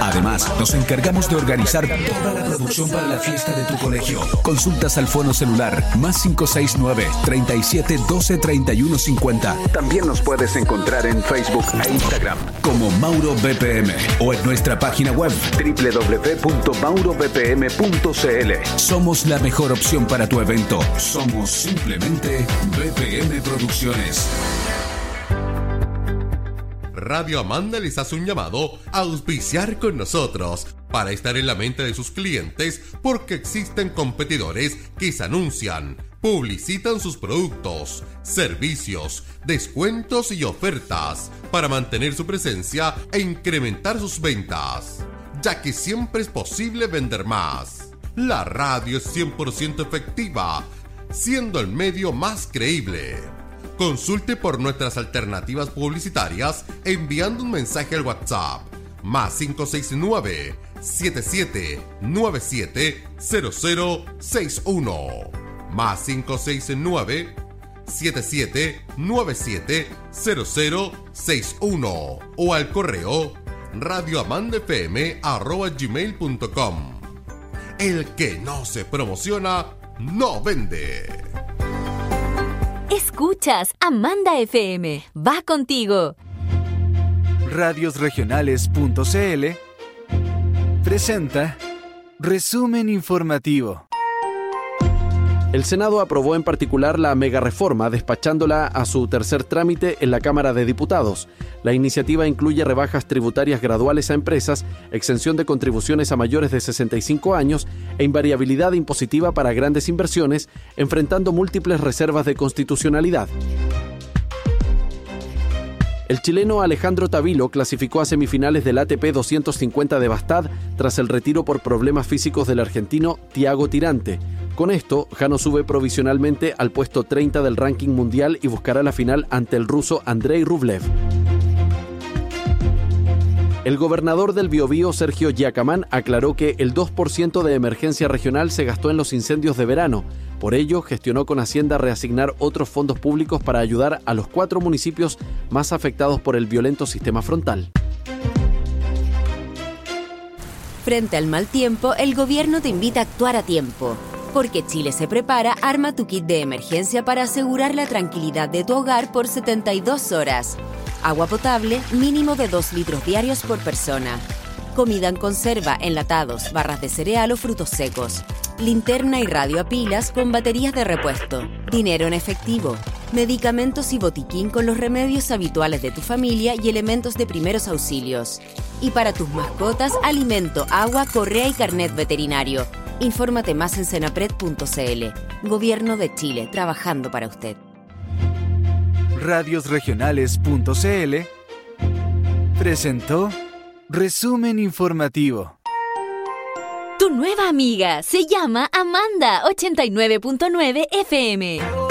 Además, nos encargamos de organizar toda la producción para la fiesta de tu colegio. Consultas al fono celular +569 37 12 31 50. También nos puedes encontrar en Facebook e Instagram como Mauro BPM o en nuestra página web www.maurobpm.cl. Somos la mejor opción para tu evento. Somos simplemente BPM Producciones. Radio Amanda les hace un llamado a auspiciar con nosotros para estar en la mente de sus clientes, porque existen competidores que se anuncian, publicitan sus productos, servicios, descuentos y ofertas para mantener su presencia e incrementar sus ventas, ya que siempre es posible vender más. La radio es 100% efectiva, siendo el medio más creíble. Consulte por nuestras alternativas publicitarias enviando un mensaje al WhatsApp +569 7797 0061 +569 7797 0061 o al correo radioamandafm@gmail.com. El que no se promociona no vende. Escuchas Amanda FM. Va contigo. Radiosregionales.cl presenta Resumen Informativo. El Senado aprobó en particular la megareforma, despachándola a su tercer trámite en la Cámara de Diputados. La iniciativa incluye rebajas tributarias graduales a empresas, exención de contribuciones a mayores de 65 años e invariabilidad impositiva para grandes inversiones, enfrentando múltiples reservas de constitucionalidad. El chileno Alejandro Tavilo clasificó a semifinales del ATP 250 de Bastad tras el retiro por problemas físicos del argentino Thiago Tirante. Con esto, Jano sube provisionalmente al puesto 30 del ranking mundial y buscará la final ante el ruso Andrei Rublev. El gobernador del Biobío, Sergio Giacamán, aclaró que el 2% de emergencia regional se gastó en los incendios de verano. Por ello, gestionó con Hacienda reasignar otros fondos públicos para ayudar a los 4 municipios más afectados por el violento sistema frontal. Frente al mal tiempo, el gobierno te invita a actuar a tiempo. Porque Chile se prepara, arma tu kit de emergencia para asegurar la tranquilidad de tu hogar por 72 horas. Agua potable, mínimo de 2 litros diarios por persona. Comida en conserva, enlatados, barras de cereal o frutos secos. Linterna y radio a pilas con baterías de repuesto. Dinero en efectivo. Medicamentos y botiquín con los remedios habituales de tu familia y elementos de primeros auxilios. Y para tus mascotas, alimento, agua, correa y carnet veterinario. Infórmate más en senapred.cl. Gobierno de Chile, trabajando para usted. Radiosregionales.cl presentó Resumen Informativo. Tu nueva amiga se llama Amanda 89.9 FM.